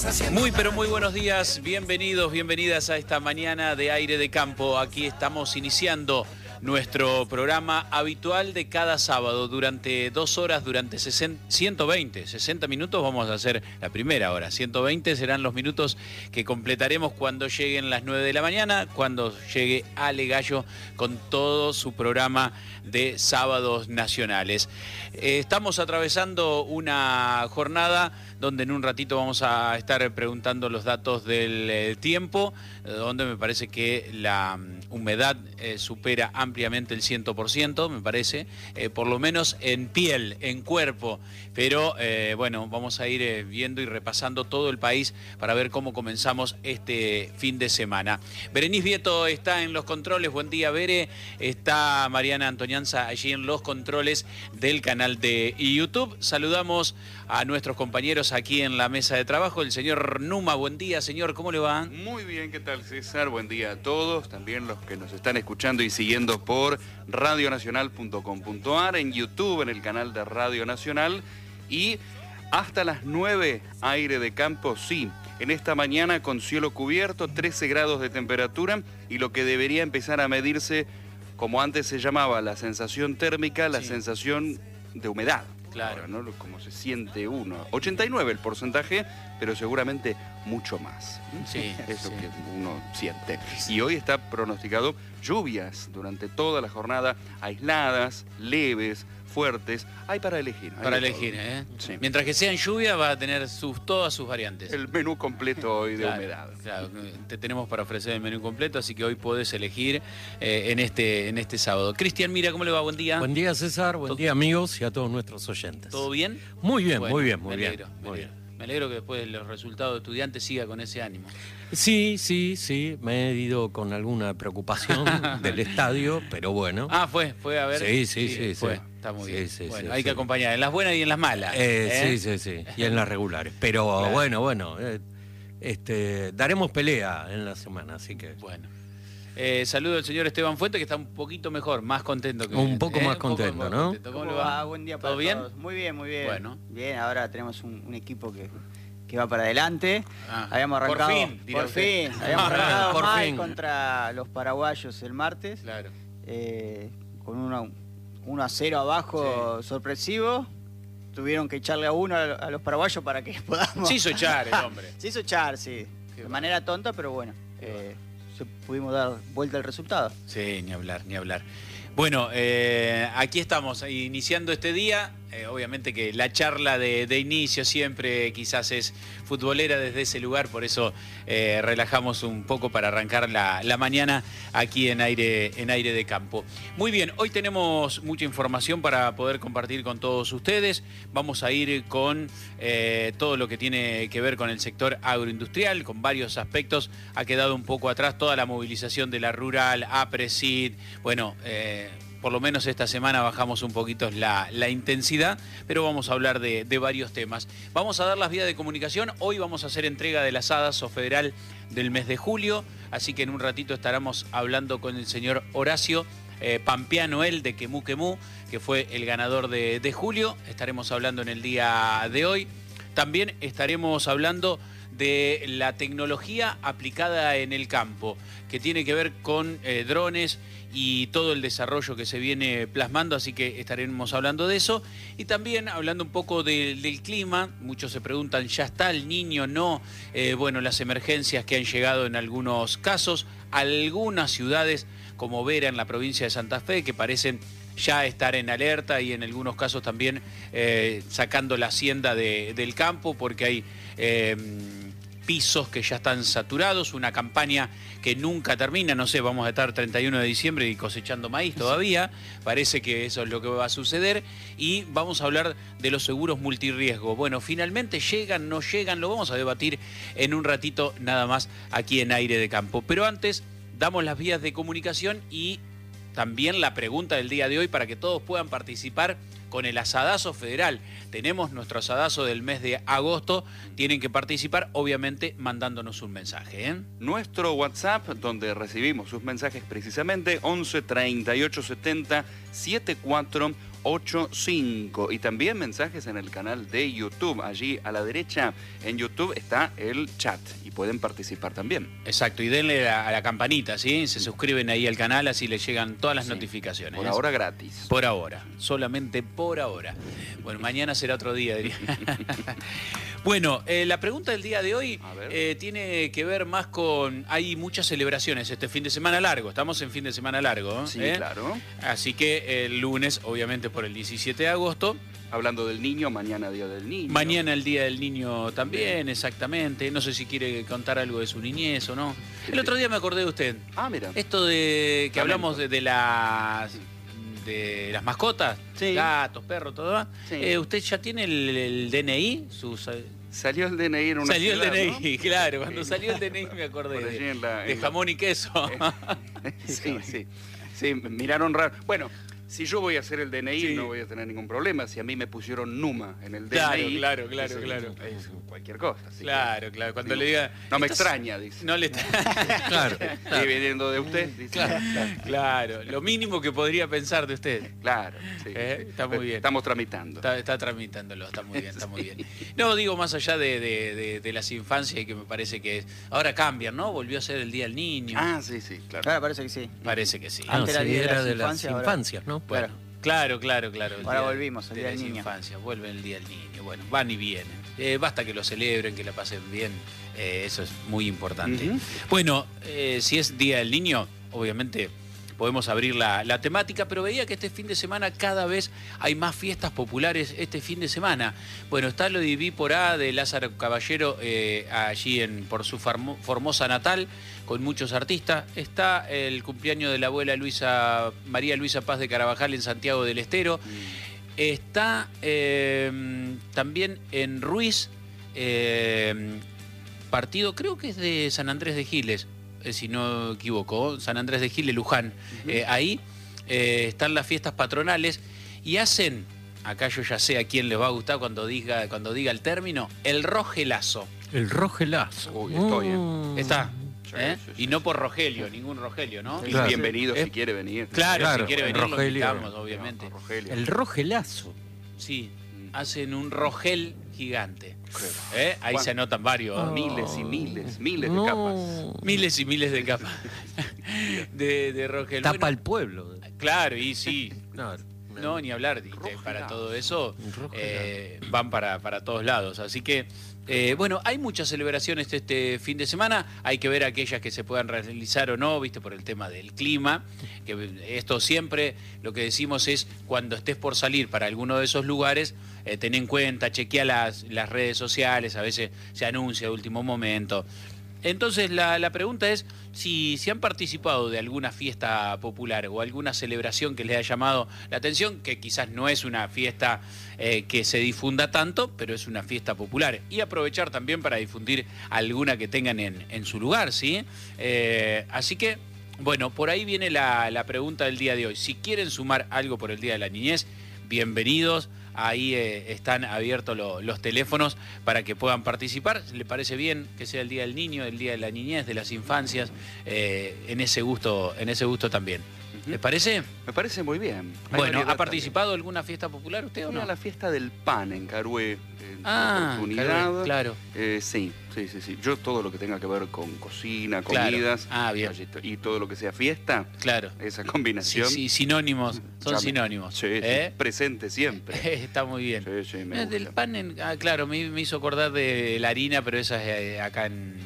Muy pero muy buenos días, bienvenidos, bienvenidas a esta mañana de Aire de Campo. Aquí estamos iniciando nuestro programa habitual de cada sábado durante 2 horas, durante 60 minutos vamos a hacer la primera hora. 120 serán los minutos que completaremos cuando lleguen las 9 de la mañana, cuando llegue Ale Gallo con todo su programa de sábados nacionales. Estamos atravesando una jornada donde en un ratito vamos a estar preguntando los datos del tiempo, donde me parece que la humedad supera ampliamente el 100%, me parece, por lo menos en piel, en cuerpo, pero bueno, vamos a ir viendo y repasando todo el país para ver cómo comenzamos este fin de semana. Berenice Vieto está en los controles, buen día Bere, está Mariana Antonianza allí en los controles del canal de YouTube. Saludamos a nuestros compañeros aquí en la mesa de trabajo, el señor Numa, buen día señor, ¿cómo le va? Muy bien, ¿qué tal César? Buen día a todos, también los que nos están escuchando y siguiendo por radionacional.com.ar, en YouTube, en el canal de Radio Nacional, y hasta las 9, Aire de Campo, sí, en esta mañana con cielo cubierto, 13 grados de temperatura, y lo que debería empezar a medirse, como antes se llamaba, la sensación térmica, la sensación de humedad. Claro. Ahora, ¿no? Como se siente uno. 89 el porcentaje, pero seguramente mucho más. Sí, es lo que uno siente. Y hoy está pronosticado lluvias durante toda la jornada, aisladas, leves, fuertes. Hay para elegir. Para elegir, ¿eh? Sí. Mientras que sea en lluvia va a tener todas sus variantes. El menú completo hoy de humedad. Claro, te tenemos para ofrecer el menú completo, así que hoy podés elegir en este sábado. Cristian, mira, ¿cómo le va? Buen día. Buen día, César. Buen día, amigos, y a todos nuestros oyentes. ¿Todo bien? Muy bien, Bueno, muy bien, me alegro. Me alegro que después de los resultados de estudiantes siga con ese ánimo. Sí, me he ido con alguna preocupación del estadio, pero bueno. Ah, fue a ver. Sí. Fue. Está muy bien. Sí, bueno, hay que acompañar en las buenas y en las malas. Sí. Y en las regulares. Pero claro. bueno, daremos pelea en la semana, así que. Bueno. Saludo al señor Esteban Fuente, que está un poquito mejor, más contento que un poco más contento, ¿no? Contento. ¿Cómo le va? Buen día para ¿Todo bien? todos. Muy bien. Bueno. Bien, ahora tenemos un equipo que va para adelante. Ah, habíamos arrancado. por fin, Habíamos arrancado Por mal fin. contra los paraguayos el martes. Claro. Con 1-0 abajo sorpresivo. Tuvieron que echarle a uno a los paraguayos para que podamos. Se hizo echar el hombre. Se hizo echar, sí. Qué De manera tonta, pero bueno. Pudimos dar vuelta al resultado. Sí, ni hablar. Bueno, aquí estamos iniciando este día. Obviamente que la charla de inicio siempre quizás es futbolera desde ese lugar, por eso relajamos un poco para arrancar la mañana aquí en aire de campo. Muy bien, hoy tenemos mucha información para poder compartir con todos ustedes. Vamos a ir con todo lo que tiene que ver con el sector agroindustrial, con varios aspectos. Ha quedado un poco atrás toda la movilización de la rural, APRESID, bueno, por lo menos esta semana bajamos un poquito la intensidad, pero vamos a hablar de varios temas. Vamos a dar las vías de comunicación. Hoy vamos a hacer entrega de las ADASO Federal del mes de julio, así que en un ratito estaremos hablando con el señor Horacio Pampeano, él de Quemú Quemú, que fue el ganador de julio. Estaremos hablando en el día de hoy. También estaremos hablando de la tecnología aplicada en el campo, que tiene que ver con drones y todo el desarrollo que se viene plasmando, así que estaremos hablando de eso. Y también hablando un poco del clima. Muchos se preguntan, ¿ya está el Niño? No. Bueno, las emergencias que han llegado en algunos casos, algunas ciudades como Vera en la provincia de Santa Fe, que parecen ya estar en alerta, y en algunos casos también sacando la hacienda del campo, porque hay pisos que ya están saturados, una campaña que nunca termina, no sé, vamos a estar 31 de diciembre y cosechando maíz todavía, parece que eso es lo que va a suceder. Y vamos a hablar de los seguros multirriesgo. Bueno, finalmente llegan, no llegan, lo vamos a debatir en un ratito nada más aquí en Aire de Campo. Pero antes damos las vías de comunicación y también la pregunta del día de hoy para que todos puedan participar con el asadazo federal. Tenemos nuestro asadazo del mes de agosto. Tienen que participar, obviamente, mandándonos un mensaje, ¿eh? Nuestro WhatsApp, donde recibimos sus mensajes precisamente, 11 38 70 7485. Y también mensajes en el canal de YouTube. Allí a la derecha en YouTube está el chat y pueden participar también. Exacto, y denle a la campanita, ¿sí? Se suscriben ahí al canal, así les llegan todas las notificaciones. Por ahora gratis. Por ahora, solamente por ahora. Bueno, mañana será otro día, diría. Bueno, la pregunta del día de hoy tiene que ver más con... Hay muchas celebraciones este fin de semana largo, estamos en fin de semana largo. Sí, claro. Así que el lunes, obviamente por el 17 de agosto... Hablando del niño, mañana Día del Niño. Mañana el Día del Niño también, exactamente. No sé si quiere contar algo de su niñez o no. El otro día me acordé de usted. Ah, mira. Esto de que hablamos de las mascotas, sí. Gatos, perros, todo. Sí. ¿Usted ya tiene el DNI? Salió el DNI en una Salió ciudad, el DNI, ¿no? claro. Cuando salió el DNI me acordé Por allí de jamón y queso. Sí, miraron raro. Bueno, si yo voy a hacer el DNI Sí. no voy a tener ningún problema. Si a mí me pusieron Numa en el Claro, DNI... claro. Es cualquier cosa. Así Claro. Cuando le diga... No me "Estás-". extraña, dice. No le Claro. Y viniendo de usted, dice. Claro, lo mínimo que podría pensar de usted. Claro, sí. Está muy bien. Estamos tramitando. Está tramitándolo, está muy bien. No, digo, más allá de las infancias, y que me parece que ahora cambian, ¿no? Volvió a ser el Día del Niño. Ah, sí, claro. Ahora parece que sí. Parece que sí. Antes era sí, Día de era las de las Infancias, ahora- infancias, ¿no? Bueno, claro. el Ahora día volvimos, el de Día del las Niño. infancias, vuelve el Día del Niño. Bueno, van y vienen. Basta que lo celebren, que la pasen bien. Eso es muy importante. Ujú. Bueno, si es Día del Niño, obviamente podemos abrir la temática, pero veía que este fin de semana cada vez hay más fiestas populares este fin de semana. Bueno, está lo de Vípora de Lázaro Caballero allí por su Formosa natal, con muchos artistas. Está el cumpleaños de la abuela María Luisa Paz de Carabajal en Santiago del Estero. Está también en Ruiz, partido, creo que es de San Andrés de Giles, si no me equivoco, San Andrés de Giles, Luján. Ahí están las fiestas patronales y hacen, acá yo ya sé a quién les va a gustar cuando diga el término, el rogelazo. El rogelazo. Uy, estoy, Está. Sí, Y no por Rogelio, ningún Rogelio, ¿no? Y Claro. bienvenido si quiere venir. Claro, si quiere venir, lo Rogelio. invitamos, obviamente. Rogelio. El rogelazo. Sí, hacen un rogel gigante. Qué Ahí se anotan varios. Oh. Miles y miles de No. capas. Miles y miles de capas de rogel. Tapa Bueno, al pueblo. claro, y sí. Claro. No, ni hablar. Rogelazo. Para todo eso Rogelazo. van para todos lados. Así que, bueno, hay muchas celebraciones este fin de semana. Hay que ver aquellas que se puedan realizar o no, viste, por el tema del clima. Que esto siempre lo que decimos es, cuando estés por salir para alguno de esos lugares, ten en cuenta, chequea las redes sociales, a veces se anuncia de último momento. Entonces la pregunta es si han participado de alguna fiesta popular o alguna celebración que les haya llamado la atención, que quizás no es una fiesta que se difunda tanto, pero es una fiesta popular. Y aprovechar también para difundir alguna que tengan en su lugar, ¿sí? Así que, bueno, por ahí viene la pregunta del día de hoy. Si quieren sumar algo por el Día de la Niñez, bienvenidos. Ahí están abiertos los teléfonos para que puedan participar. ¿Le parece bien que sea el Día del Niño, el Día de la Niñez, de las infancias, en ese gusto también? ¿Le parece? Me parece muy bien. Hay Bueno, variedad ¿ha participado en alguna fiesta popular usted o también. no? A la fiesta del pan en Carué. En Ah, oportunidad. claro. Sí. Yo todo lo que tenga que ver con cocina, Claro. comidas. Ah, bien. allí estoy. Y todo lo que sea fiesta, Claro. esa Sí, combinación. sí, sinónimos. Son ya sinónimos. Sí, presente siempre. Está muy bien. Sí, me Del gusta. pan, claro, me hizo acordar de la harina, pero esa es acá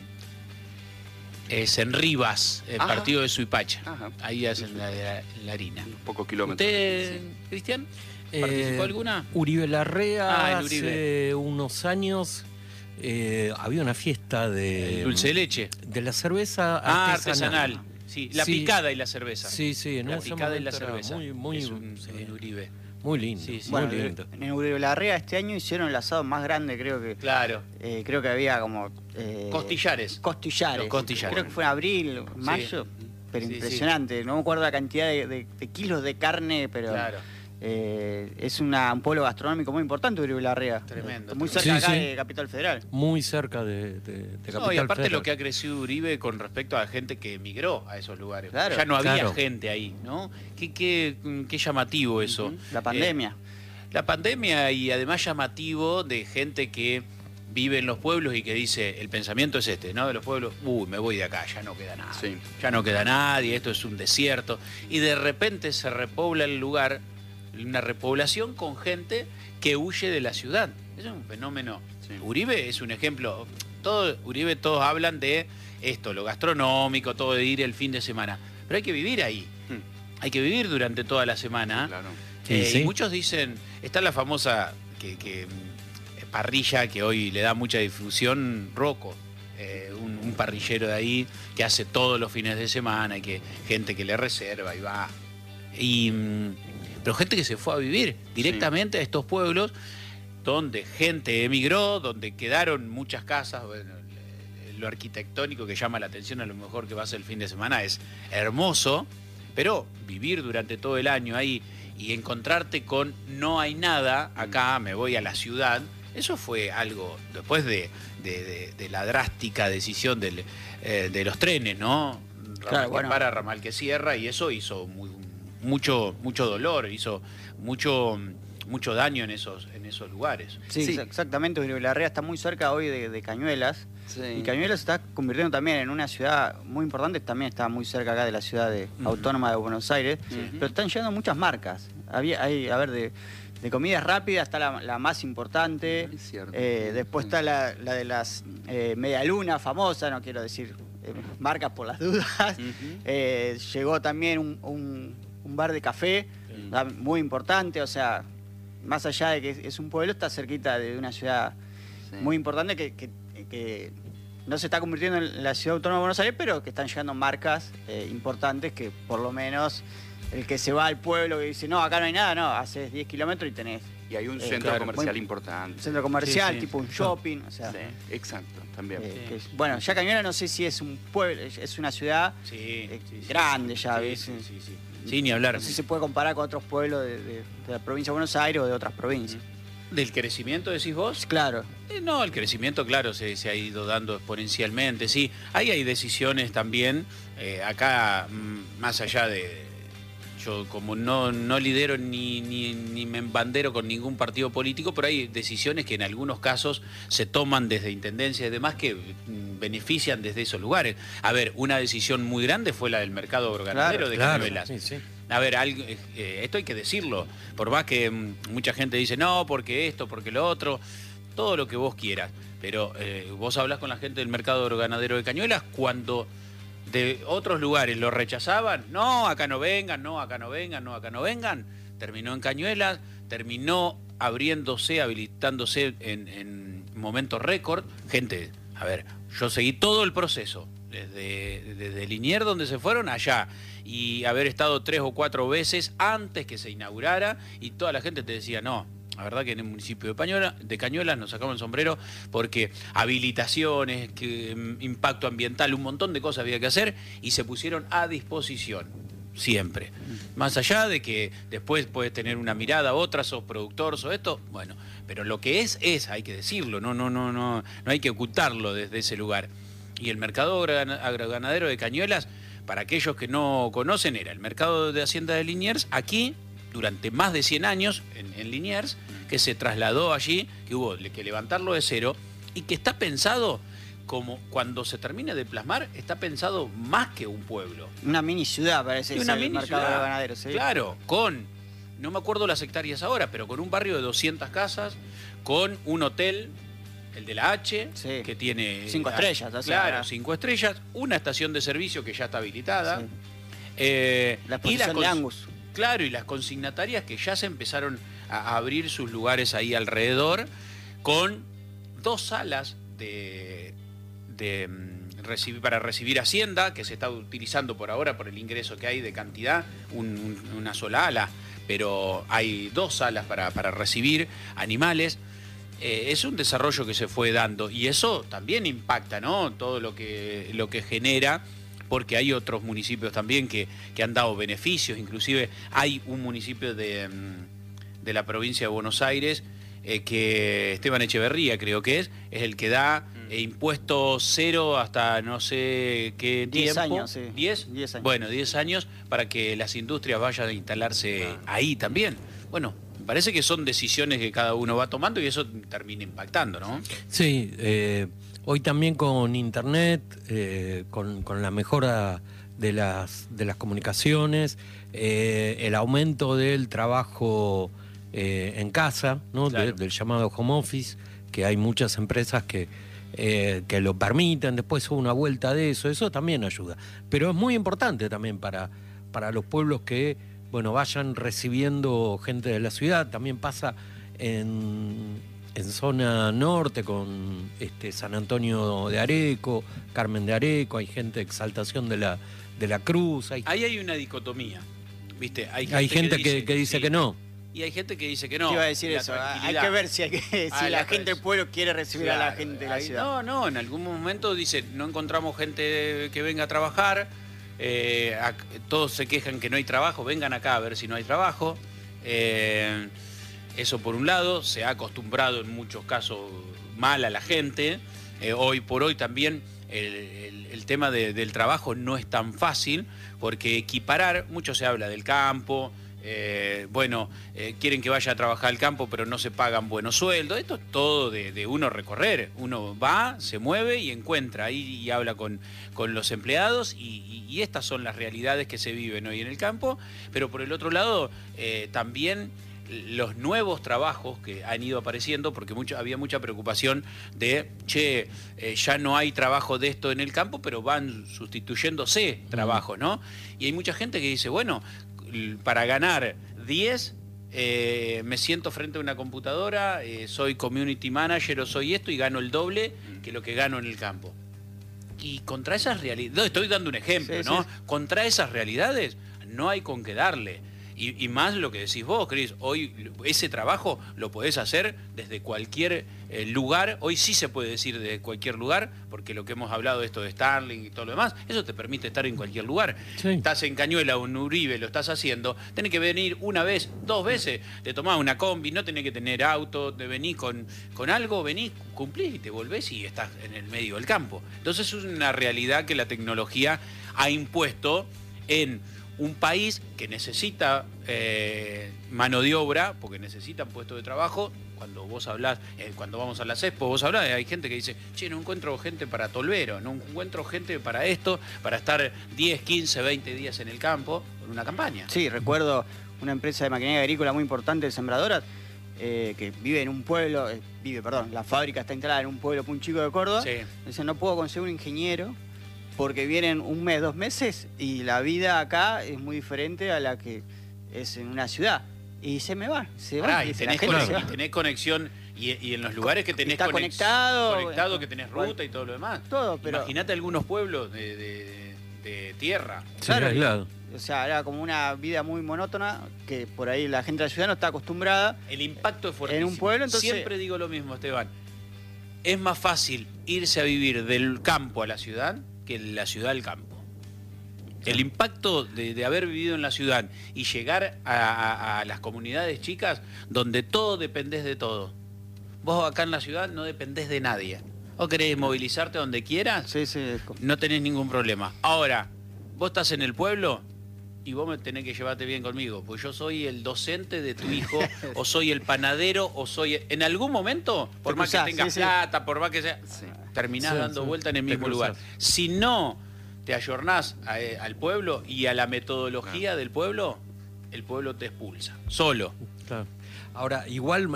es en Rivas, el Ajá. partido de Suipacha. Ajá. Ahí hacen la harina. Pocos kilómetros. ¿Usted, Cristian, participó alguna? Uribe Larrea, el Uribe. hace unos años había una fiesta de Dulce de leche. de la cerveza Artesanal. Sí, la Sí. picada y la cerveza. Sí, en La ese picada y la momento era cerveza. muy, es un sí, Uribe. muy lindo, Sí, sí. muy Bueno, lindo. en Uribe Larrea este año hicieron el asado más grande, creo que Claro. había como Costillares. costillares. Los costillares. Creo que fue en abril, mayo, pero Sí, impresionante. No me acuerdo la cantidad de kilos de carne, pero Claro. Es un pueblo gastronómico muy importante, Uribe Larrea. Tremendo. Muy cerca Sí, acá sí. de Capital Federal. Muy cerca de Capital No, y aparte Federal. lo que ha crecido Uribe con respecto a gente que emigró a esos lugares. Claro. Ya no había Claro. gente ahí, ¿no? Qué llamativo eso. La pandemia. La pandemia y además llamativo de gente que vive en los pueblos y que dice, el pensamiento es este, ¿no? De los pueblos, me voy de acá, ya no queda nada. Sí. Ya no queda nadie, esto es un desierto. Y de repente se repobla el lugar, una repoblación con gente que huye de la ciudad. Es un fenómeno. Sí. Uribe es un ejemplo. Uribe todos hablan de esto, lo gastronómico, todo de ir el fin de semana. Pero hay que vivir ahí. Hay que vivir durante toda la semana. Claro. Sí. Y muchos dicen, está la famosa parrilla que hoy le da mucha difusión, Rocco, un parrillero de ahí que hace todos los fines de semana y que gente que le reserva y va. Pero gente que se fue a vivir directamente a estos pueblos donde gente emigró, donde quedaron muchas casas. Bueno, lo arquitectónico que llama la atención a lo mejor que va a ser el fin de semana es hermoso, pero vivir durante todo el año ahí y encontrarte con no hay nada, acá me voy a la ciudad, eso fue algo, después de la drástica decisión de los trenes, ¿no? Ramal que para, ramal que cierra, y eso hizo mucho dolor, hizo mucho daño en esos lugares. Sí, exactamente. Uribe Larrea está muy cerca hoy de Cañuelas. Sí. Y Cañuelas se está convirtiendo también en una ciudad muy importante, también está muy cerca acá de la ciudad autónoma de Buenos Aires, pero están llegando muchas marcas. De comidas rápidas está la más importante, Es cierto. después está la de las medialunas famosa, no quiero decir marcas por las dudas. Llegó también un bar de café, muy importante, o sea, más allá de que es un pueblo, está cerquita de una ciudad muy importante que no se está convirtiendo en la ciudad autónoma de Buenos Aires, pero que están llegando marcas importantes que por lo menos el que se va al pueblo y dice, no, acá no hay nada, no, haces 10 kilómetros y tenés Y hay un centro comercial importante. un centro comercial, Sí. tipo un shopping, o sea. Sí, exacto, también. Bueno, ya Cañuelas no sé si es un pueblo, es una ciudad grande ya, ¿ves? Sí, ni hablar. No sé si se puede comparar con otros pueblos de la provincia de Buenos Aires o de otras provincias. ¿Del crecimiento decís vos? Claro. No, el crecimiento, claro, se ha ido dando exponencialmente, sí. Ahí hay decisiones también, acá, más allá de... Yo como no lidero ni me embandero con ningún partido político, pero hay decisiones que en algunos casos se toman desde intendencias y demás que benefician desde esos lugares. A ver, una decisión muy grande fue la del mercado agroganadero de Cañuelas. Sí. A ver, esto hay que decirlo, por más que mucha gente dice, no, porque esto, porque lo otro, todo lo que vos quieras, pero vos hablas con la gente del mercado agroganadero de Cañuelas cuando de otros lugares lo rechazaban, no, acá no vengan, no, acá no vengan, no, acá no vengan, terminó en Cañuelas, terminó abriéndose, habilitándose en momentos récord, gente, a ver, yo seguí todo el proceso, desde Liniers donde se fueron allá, y haber estado 3 o 4 veces antes que se inaugurara, y toda la gente te decía, no, la verdad que en el municipio de Cañuelas nos sacamos el sombrero porque habilitaciones, impacto ambiental, un montón de cosas había que hacer y se pusieron a disposición, siempre. Más allá de que después puedes tener una mirada, otra, sos productor, sos esto, bueno, pero lo que es, hay que decirlo, no hay que ocultarlo desde ese lugar. Y el mercado agroganadero de Cañuelas, para aquellos que no conocen, era el mercado de Hacienda de Liniers, aquí, durante más de 100 años en Liniers, que se trasladó allí, que hubo que levantarlo de cero, y que está pensado como cuando se termina de plasmar, está pensado más que un pueblo. Una mini ciudad parece Una el mini mercado ciudad, agroganadero, sí. Claro, no me acuerdo las hectáreas ahora, pero con un barrio de 200 casas, con un hotel, el de la H, Sí. que tiene... 5 estrellas, o sea, Claro, 5 estrellas, una estación de servicio que ya está habilitada. Sí. Y La exposición de Angus. Claro, y las consignatarias que ya se empezaron a abrir sus lugares ahí alrededor, con 2 salas para recibir Hacienda, que se está utilizando por ahora por el ingreso que hay de cantidad, una sola ala, pero hay 2 salas para recibir animales. Es un desarrollo que se fue dando y eso también impacta, ¿no? Todo lo que genera porque hay otros municipios también que han dado beneficios, inclusive hay un municipio de la provincia de Buenos Aires, que Esteban Echeverría creo que es el que da impuesto cero hasta no sé qué 10 tiempo. años, sí. ¿10? 10 años. Bueno, 10 años para que las industrias vayan a instalarse ahí también. Bueno, me parece que son decisiones que cada uno va tomando y eso termina impactando, ¿no? Sí, hoy también con internet, con la mejora de las comunicaciones, el aumento del trabajo en casa, ¿no? Claro. Del llamado home office, que hay muchas empresas que lo permiten, después hubo una vuelta de eso también ayuda. Pero es muy importante también para los pueblos que, bueno, vayan recibiendo gente de la ciudad. También pasa en zona norte con San Antonio de Areco, Carmen de Areco, hay gente de Exaltación de la Cruz. Ahí hay una dicotomía, ¿viste? Hay gente que dice sí, que no. y hay gente que dice que no. Te iba a decir La eso, tranquilidad. hay que ver si la gente del pueblo quiere recibir a la Claro, gente de la ahí- ciudad. No, en algún momento dice, no encontramos gente que venga a trabajar, todos se quejan que no hay trabajo, vengan acá a ver si no hay trabajo. Eso por un lado, se ha acostumbrado en muchos casos mal a la gente. Hoy por hoy también el tema del trabajo no es tan fácil, porque equiparar, mucho se habla del campo. Quieren que vaya a trabajar al campo, pero no se pagan buenos sueldos. Esto es todo de uno recorrer. Uno va, se mueve y encuentra ahí y habla con los empleados y estas son las realidades que se viven hoy en el campo. Pero por el otro lado, también los nuevos trabajos que han ido apareciendo, porque había mucha preocupación de, ya no hay trabajo de esto en el campo, pero van sustituyéndose trabajos, ¿no? Y hay mucha gente que dice, bueno, para ganar 10, me siento frente a una computadora, soy community manager o soy esto y gano el doble que lo que gano en el campo. Y contra esas realidades, no, estoy dando un ejemplo, Sí, ¿no? sí. Contra esas realidades no hay con qué darle. Y más lo que decís vos, Cris, hoy ese trabajo lo podés hacer desde cualquier lugar. Hoy sí se puede decir desde cualquier lugar, porque lo que hemos hablado de esto de Starlink y todo lo demás, eso te permite estar en cualquier lugar. Sí. Estás en Cañuela o en Uribe, lo estás haciendo, tenés que venir una vez, 2 veces, te tomás una combi, no tenés que tener auto, te venís con algo, venís, cumplís y te volvés y estás en el medio del campo. Entonces es una realidad que la tecnología ha impuesto en un país que necesita mano de obra, porque necesitan puestos de trabajo. Cuando vos hablás, cuando vamos a las expo, vos hablás, hay gente que dice, no encuentro gente para tolvero, no encuentro gente para esto, para estar 10, 15, 20 días en el campo con una campaña. Sí, recuerdo una empresa de maquinaria agrícola muy importante de sembradoras, que vive en un pueblo, la fábrica está instalada en un pueblo muy chico de Córdoba. Sí. Dice, no puedo conseguir un ingeniero porque vienen 1 mes, 2 meses y la vida acá es muy diferente a la que es en una ciudad. Y se me va, se va. Pará, y dice, la tenés, gente se va. y tenés conexión, y en los lugares que tenés Está conectado, que tenés ruta y todo lo demás. Todo, pero Imagínate algunos pueblos de tierra. Sí, claro, aislado. o sea, era como una vida muy monótona que por ahí la gente de la ciudad no está acostumbrada. El impacto es fuertísimo. En un pueblo, entonces- Siempre digo lo mismo, Esteban. Es más fácil irse a vivir del campo a la ciudad que de la ciudad al campo. El impacto de haber vivido en la ciudad y llegar a las comunidades chicas donde todo dependés de todo. Vos acá en la ciudad no dependés de nadie. Vos querés movilizarte donde quieras, Sí, sí. no tenés ningún problema. Ahora, vos estás en el pueblo y vos me tenés que llevarte bien conmigo, porque yo soy el docente de tu hijo, o soy el panadero, o soy... En algún momento, por Te más que cruzás, tengas sí, sí. plata, por más que sea, terminás Sí, dando sí, vuelta en el te mismo lugar. cruzás. Si no te ayornás al pueblo y a la metodología del pueblo, el pueblo te expulsa, solo. Claro. Ahora, igual,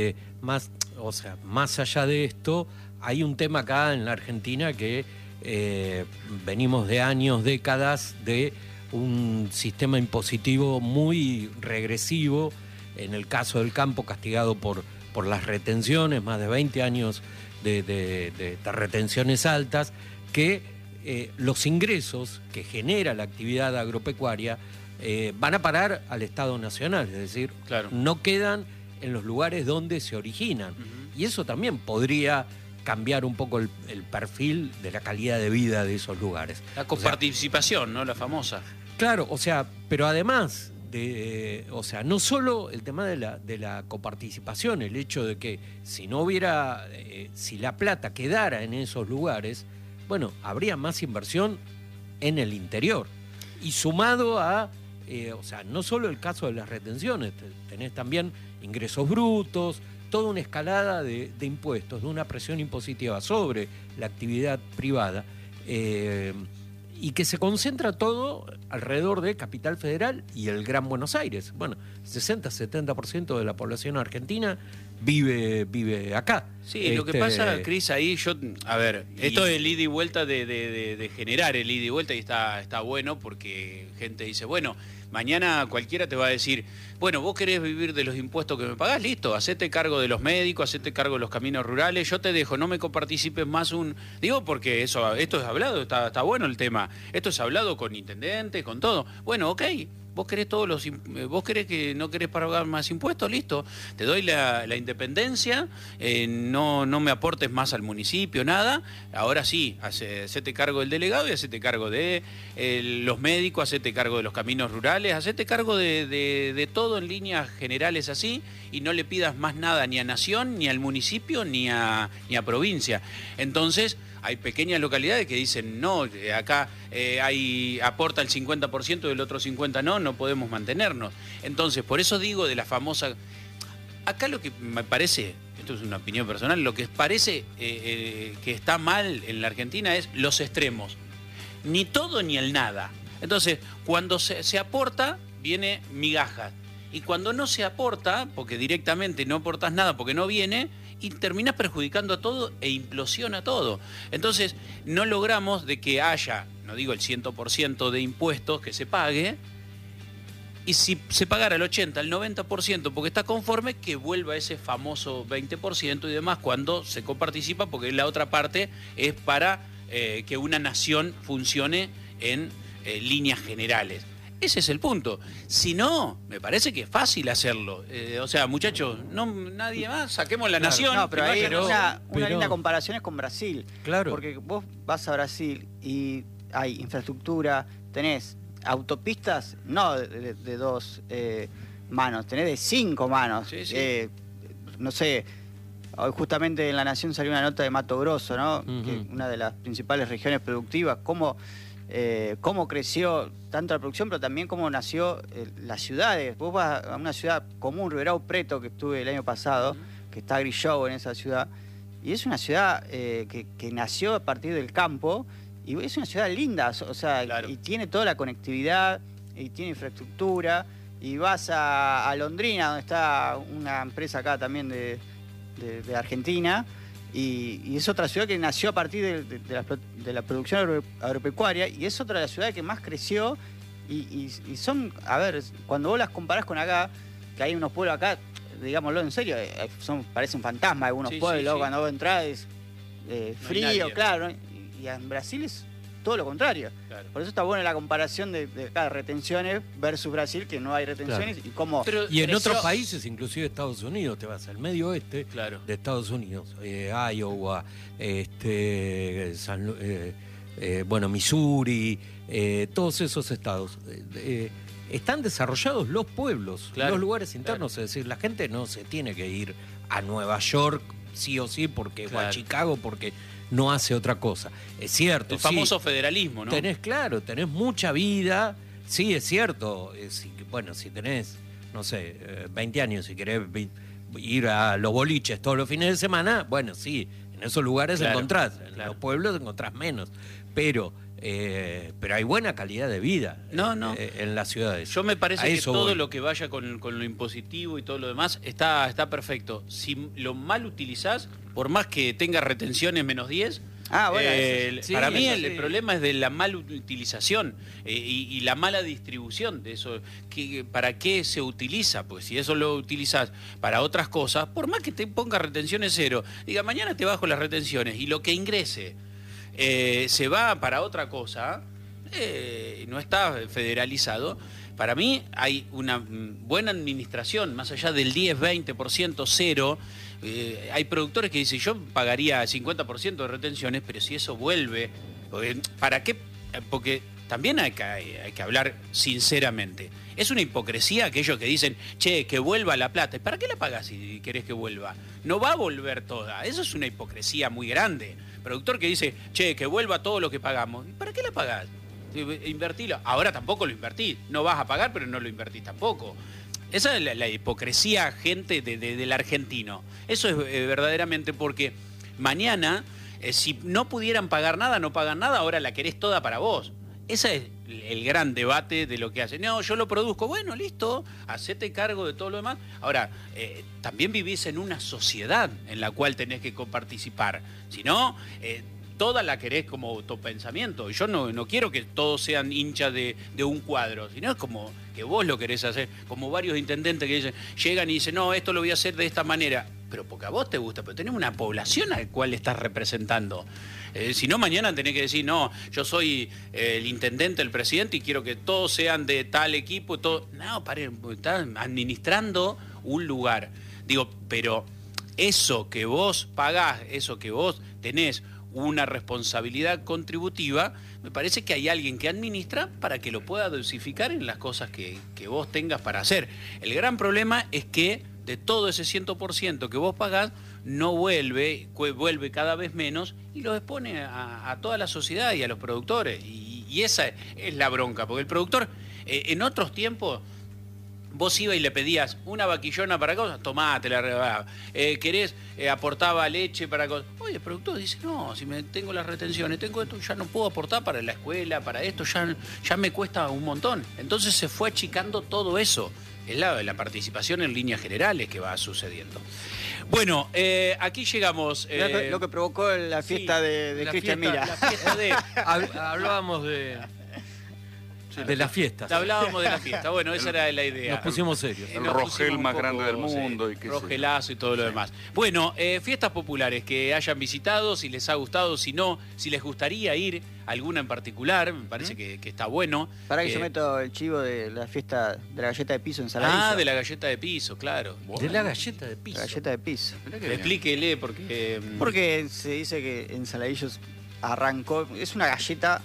más allá de esto, hay un tema acá en la Argentina que venimos de años, décadas de un sistema impositivo muy regresivo, en el caso del campo castigado por las retenciones, más de 20 años de retenciones altas, que los ingresos que genera la actividad agropecuaria van a parar al Estado Nacional, es decir, Claro. no quedan en los lugares donde se originan. Y eso también podría cambiar un poco el perfil de la calidad de vida de esos lugares. La coparticipación, ¿no? La famosa. Claro, o sea, pero además o sea, no solo el tema de la coparticipación, el hecho de que si no hubiera, si la plata quedara en esos lugares, bueno, habría más inversión en el interior. Y sumado a, o sea, no solo el caso de las retenciones, tenés también ingresos brutos, toda una escalada de impuestos, de una presión impositiva sobre la actividad privada, y que se concentra todo alrededor de Capital Federal y el Gran Buenos Aires. Bueno, 60-70% de la población argentina vive acá. Sí, lo que pasa, Cris, ahí a ver, esto es el ida y vuelta de generar el ida y vuelta, y está bueno porque gente dice, bueno, mañana cualquiera te va a decir, bueno, vos querés vivir de los impuestos que me pagás, listo, hacete cargo de los médicos, hacete cargo de los caminos rurales, yo te dejo, no me coparticipes más Digo porque esto es hablado, está bueno el tema, esto es hablado con intendentes, con todo. Bueno, ok. Vos querés vos querés que no querés pagar más impuestos, listo. Te doy la independencia, no me aportes más al municipio, nada. Ahora sí, hacete cargo del delegado y hacete cargo de los médicos, hacete cargo de los caminos rurales, hacete cargo de todo en líneas generales así, y no le pidas más nada ni a Nación, ni al municipio, ni a provincia. Entonces, hay pequeñas localidades que dicen, no, acá aporta el 50% y el otro 50% no podemos mantenernos. Entonces, por eso digo de la famosa... Acá lo que me parece, esto es una opinión personal, lo que parece que está mal en la Argentina es los extremos. Ni todo ni el nada. Entonces, cuando se aporta, viene migajas. Y cuando no se aporta, porque directamente no aportas nada porque no viene, y terminás perjudicando a todo e implosiona todo. Entonces, no logramos de que haya, no digo el 100% de impuestos que se pague, y si se pagara el 80%, el 90% porque está conforme, que vuelva ese famoso 20% y demás cuando se coparticipa, porque la otra parte es para que una nación funcione en líneas generales. Ese es el punto. Si no, me parece que es fácil hacerlo. O sea, muchachos, nadie más, saquemos la nación. No, pero ahí una linda comparación es con Brasil. Claro. Porque vos vas a Brasil y hay infraestructura, tenés autopistas, no de dos manos, tenés de 5 manos. Sí, sí. No sé, hoy justamente en La Nación salió una nota de Mato Grosso, ¿no? Que una de las principales regiones productivas, cómo creció tanto la producción, pero también cómo nació las ciudades. Vos vas a una ciudad común, Ribeirão Preto, que estuve el año pasado, que está Grillow en esa ciudad, y es una ciudad que nació a partir del campo, y es una ciudad linda, o sea, claro. Y tiene toda la conectividad, y tiene infraestructura, y vas a Londrina, donde está una empresa acá también de Argentina, y es otra ciudad que nació a partir de la producción agropecuaria, y es otra de las ciudades que más creció, y son, a ver, cuando vos las comparás con acá, que hay unos pueblos acá, digámoslo en serio, parecen fantasmas algunos pueblos, cuando vos entrás es frío, claro, y en Brasil es todo lo contrario. Claro. Por eso está buena la comparación de retenciones versus Brasil, que no hay retenciones, claro. Y cómo... Y en otros países, inclusive Estados Unidos, te vas al medio oeste, claro, de Estados Unidos, Iowa, Missouri, todos esos estados. Están desarrollados los pueblos, claro, los lugares internos, claro. Es decir, la gente no se tiene que ir a Nueva York sí o sí, porque, claro, o a Chicago porque no hace otra cosa. Es cierto. El famoso federalismo, ¿no? Tenés mucha vida. Sí, es cierto. Si tenés, no sé, 20 años y querés ir a los boliches todos los fines de semana, bueno, sí, en esos lugares, claro, encontrás. En los pueblos encontrás menos. Pero hay buena calidad de vida en las ciudades. Yo me parece que todo lo que vaya con lo impositivo y todo lo demás está perfecto. Si lo mal utilizás, por más que tenga retenciones menos 10, para mí el problema es de la mala utilización y la mala distribución de eso. ¿Para qué se utiliza? Pues si eso lo utilizas para otras cosas, por más que te ponga retenciones 0, diga, mañana te bajo las retenciones y lo que ingrese se va para otra cosa, no está federalizado. Para mí hay una buena administración, más allá del 10, 20%, 0, Hay productores que dicen, yo pagaría 50% de retenciones, pero si eso vuelve, ¿para qué? Porque también hay que hablar sinceramente. Es una hipocresía aquellos que dicen, che, que vuelva la plata. ¿Y para qué la pagás si querés que vuelva? No va a volver toda. Eso es una hipocresía muy grande. Productor que dice, che, que vuelva todo lo que pagamos. ¿Y para qué la pagás? Invertilo. Ahora tampoco lo invertís. No vas a pagar, pero no lo invertís tampoco. Esa es la hipocresía, gente, del argentino. Eso es verdaderamente porque mañana, si no pudieran pagar nada, no pagan nada, ahora la querés toda para vos. Ese es el gran debate de lo que hacen. No, yo lo produzco. Bueno, listo, hacete cargo de todo lo demás. Ahora, también vivís en una sociedad en la cual tenés que coparticipar. Si no, toda la querés como autopensamiento. Yo no quiero que todos sean hinchas de un cuadro, sino es como que vos lo querés hacer. Como varios intendentes que dicen, llegan y dicen, no, esto lo voy a hacer de esta manera. Pero porque a vos te gusta, pero tenés una población a la cual estás representando. Si no, mañana tenés que decir, no, yo soy el intendente, el presidente, y quiero que todos sean de tal equipo. Todo. No, paren, están administrando un lugar. Digo, pero eso que vos pagás, eso que vos tenés una responsabilidad contributiva, me parece que hay alguien que administra para que lo pueda dosificar en las cosas que vos tengas para hacer. El gran problema es que de todo ese 100% que vos pagás, no vuelve cada vez menos y lo expone a toda la sociedad y a los productores. Y esa es la bronca, porque el productor, en otros tiempos, vos ibas y le pedías una vaquillona para cosas, tomá, te la regalaba. Querés, aportaba leche para cosas. Oye, el productor dice, no, si tengo las retenciones, tengo esto, ya no puedo aportar para la escuela, para esto, ya me cuesta un montón. Entonces se fue achicando todo eso. Es la participación en líneas generales que va sucediendo. Bueno, aquí llegamos. Lo que provocó la fiesta de Cristian Mira. La fiesta de... Hablábamos de las fiestas. Hablábamos de la fiesta. Bueno, esa era la idea. Nos pusimos serios. El Rogel más grande del mundo. Sí, Rogelazo y todo lo demás. Bueno, fiestas populares que hayan visitado, si les ha gustado, si no, si les gustaría ir alguna en particular, me parece que está bueno. Para que yo meto el chivo de la fiesta de la galleta de piso en Saladillo. Ah, de la galleta de piso, claro. De la galleta de piso. La galleta de piso. Explíquele porque... Porque se dice que en Saladillos arrancó, es una galleta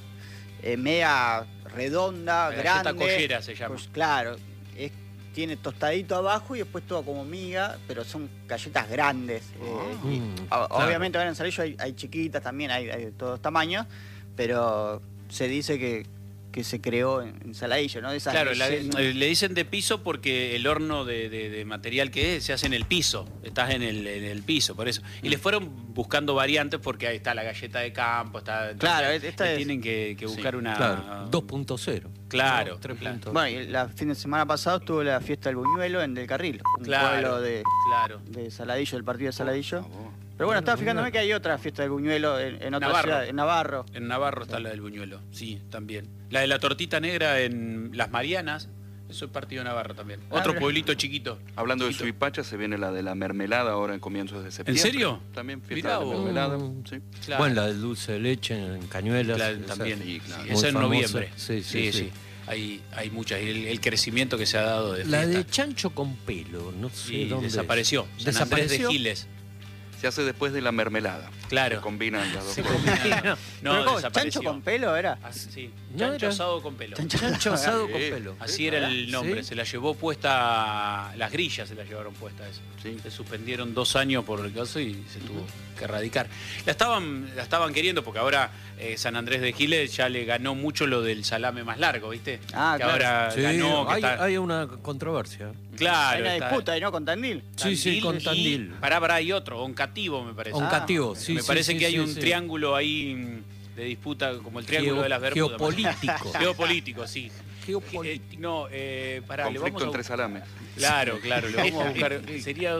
media redonda, la grande. galleta collera se llama. Pues, claro, tiene tostadito abajo y después todo como miga, pero son galletas grandes. Obviamente ahora en Saladillo hay chiquitas también, hay de todos tamaños, pero se dice que se creó en Saladillo, ¿no? De esas claro, le dicen de piso porque el horno de material que es se hace en el piso, estás en el piso, por eso. Y le fueron buscando variantes porque ahí está la galleta de campo, está... Claro, tienen que buscar una... Claro, 2.0. Claro, no, 3.0. Bueno, y el fin de semana pasado estuvo la fiesta del buñuelo en Del Carril, un pueblo de Saladillo, del partido de Saladillo. Pero bueno, estaba fijándome que hay otra fiesta del buñuelo en otra ciudad, en Navarro. En Navarro está la del buñuelo, sí, también. La de la tortita negra en Las Marianas, eso es partido de Navarro también. Otro pueblito chiquito. Hablando de Suipacha, se viene la de la mermelada ahora en comienzos de septiembre. ¿En serio? También fiesta de mermelada. Sí. Claro. Bueno, la del dulce de leche en Cañuelas. También, sí, claro. Esa en noviembre. Sí. Hay muchas. El crecimiento que se ha dado de la fiesta. de chancho con pelo, no sé dónde. Desapareció. San Andrés de Giles. Se hace después de la mermelada. Claro. Se combinan las dos Se cosas. combina. No, desapareció. ¿Chancho con pelo era? Sí, No chancho era. asado con pelo. Chancho asado con pelo. Así era el nombre. ¿Sí? Se la llevó puesta, las grillas se la llevaron puesta eso. Sí. Se suspendieron 2 años por el caso y se tuvo que erradicar. La estaban queriendo porque ahora San Andrés de Giles ya le ganó mucho lo del salame más largo, ¿viste? Ah, que claro. ahora Sí, ganó. Que hay una controversia. Claro. Hay una está- disputa ahí, ¿no? Con Tandil. Sí, con Tandil. Pará, hay otro, Oncativo me parece. Oncativo, sí. me parece que hay un sí. triángulo ahí de disputa, como el triángulo de las Bermudas. Geopolítico. Geopolítico, sí. Geopolítico. Pará, le Conflicto vamos a... entre salames. Claro, le vamos a buscar. Sería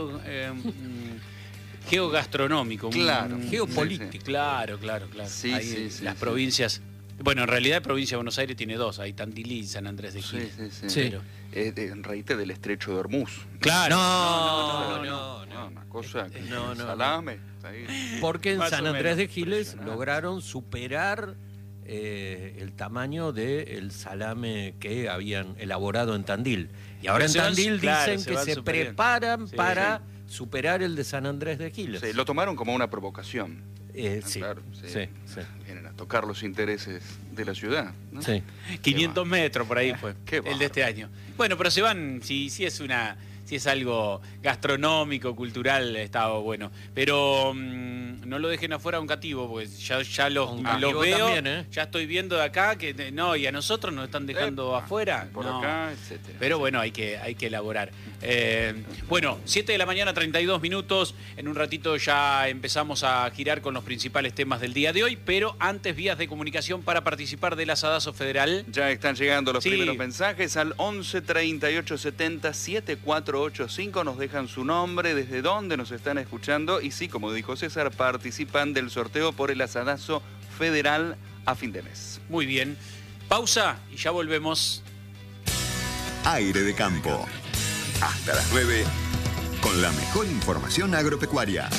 geogastronómico. Claro. Geopolítico. Claro. Sí, Ahí sí, las sí. provincias. Bueno, en realidad provincia de Buenos Aires tiene 2, hay Tandil y San Andrés de Giles. Sí. Raíz del estrecho de Hormuz. Claro. No. Una cosa. No. Salame. Ahí. Porque en Más San o Andrés menos. de Giles lograron superar el tamaño del salame que habían elaborado en Tandil. Y ahora Pero en se van- Tandil claro, dicen se que van se superiendo. preparan Sí, para superar el de San Andrés de Giles. Sí, lo tomaron como una provocación. Sí, Claro, sí. Vienen a tocar los intereses de la ciudad, ¿no? Sí. 500 metros por ahí fue qué el de este año. Bueno, pero se van, si es algo gastronómico, cultural, está bueno. Pero no lo dejen afuera a un cativo, porque ya los veo, también, ¿eh? ya estoy viendo de acá que no, y a nosotros nos están dejando afuera. Por No. acá, etcétera. Pero bueno, hay que elaborar. Bueno, 7 de la mañana, 32 minutos. En un ratito ya empezamos a girar con los principales temas del día de hoy, pero antes vías de comunicación para participar del Asadazo Federal. Ya están llegando los Sí. primeros mensajes al 11 38 70 7485. Nos dejan su nombre, desde dónde nos están escuchando. Y sí, como dijo César, participan del sorteo por el Asadazo Federal a fin de mes. Muy bien. Pausa y ya volvemos. Aire de Campo. Hasta las 9, con la mejor información agropecuaria.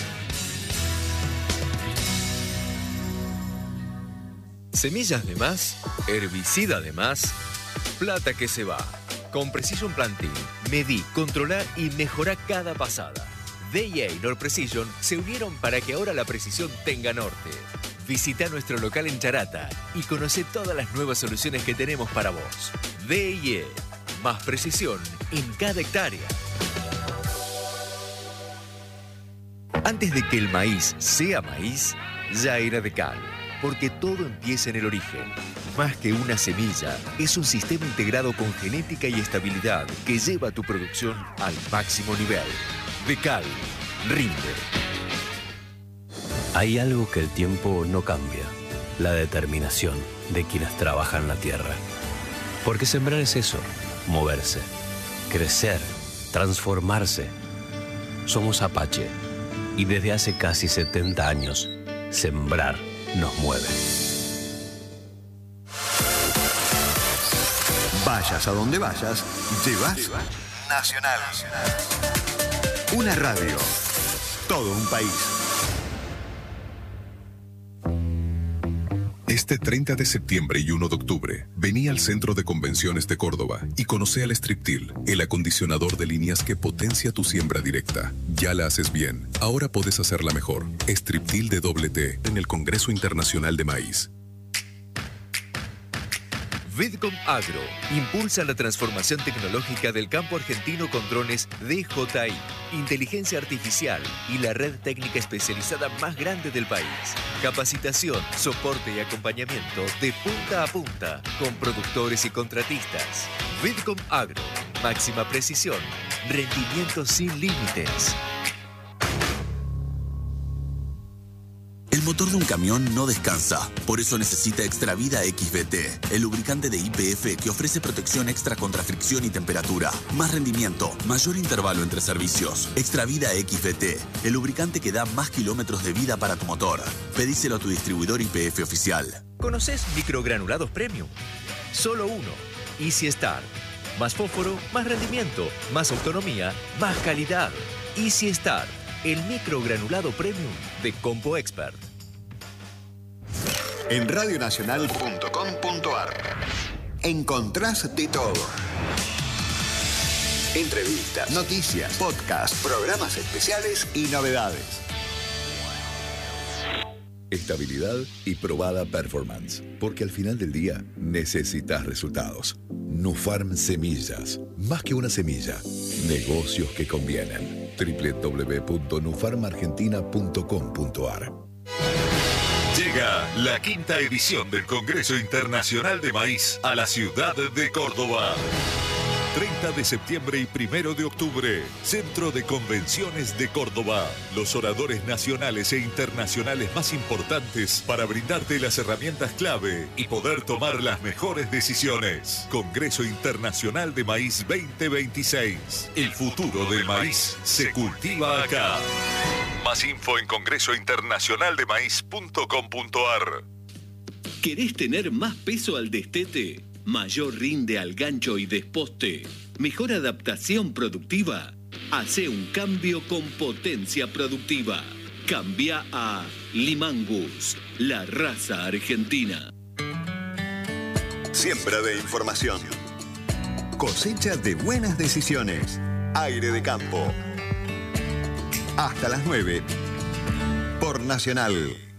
Semillas de más, herbicida de más, plata que se va. Con Precision Planting, medí, controlá y mejorá cada pasada. DIA y Nord Precision se unieron para que ahora la precisión tenga norte. Visita nuestro local en Charata y conoce todas las nuevas soluciones que tenemos para vos. DIA, más precisión en cada hectárea. Antes de que el maíz sea maíz, ya era de cal, porque todo empieza en el origen. Más que una semilla, es un sistema integrado con genética y estabilidad que lleva tu producción al máximo nivel. Decal, rinde. Hay algo que el tiempo no cambia, la determinación de quienes trabajan la tierra. Porque sembrar es eso, moverse, crecer, transformarse. Somos Apache y desde hace casi 70 años, sembrar nos mueve. Vayas a donde vayas, llevas Nacional. Una radio, todo un país. Este 30 de septiembre y 1 de octubre, vení al Centro de Convenciones de Córdoba y conoce al Striptil, el acondicionador de líneas que potencia tu siembra directa. Ya la haces bien, ahora podés hacerla mejor. Striptil de T en el Congreso Internacional de Maíz. Vidcom Agro impulsa la transformación tecnológica del campo argentino con drones DJI, inteligencia artificial y la red técnica especializada más grande del país. Capacitación, soporte y acompañamiento de punta a punta con productores y contratistas. Vidcom Agro, máxima precisión, rendimiento sin límites. El motor de un camión no descansa, por eso necesita Extravida XVT, el lubricante de YPF que ofrece protección extra contra fricción y temperatura, más rendimiento, mayor intervalo entre servicios. Extravida XVT, el lubricante que da más kilómetros de vida para tu motor. Pedíselo a tu distribuidor YPF oficial. ¿Conoces microgranulados premium? Solo uno, Easy Start. Más fósforo, más rendimiento, más autonomía, más calidad. Easy Start, el microgranulado premium de Compo Expert. En radionacional.com.ar encontrás de todo. Entrevistas, noticias, podcasts, programas especiales y novedades. Estabilidad y probada performance, porque al final del día necesitas resultados. Nufarm Semillas, más que una semilla, negocios que convienen. www.nufarmargentina.com.ar. Llega la quinta edición del Congreso Internacional de Maíz a la ciudad de Córdoba. 30 de septiembre y 1 de octubre, Centro de Convenciones de Córdoba. Los oradores nacionales e internacionales más importantes para brindarte las herramientas clave y poder tomar las mejores decisiones. Congreso Internacional de Maíz 2026. El futuro del maíz se cultiva acá. Más info en congresointernacionaldemaíz.com.ar. ¿Querés tener más peso al destete? Mayor rinde al gancho y desposte. Mejor adaptación productiva. Hace un cambio con potencia productiva. Cambia a Limangus, la raza argentina. Siembra de información. Cosecha de buenas decisiones. Aire de Campo. Hasta las 9 por Nacional.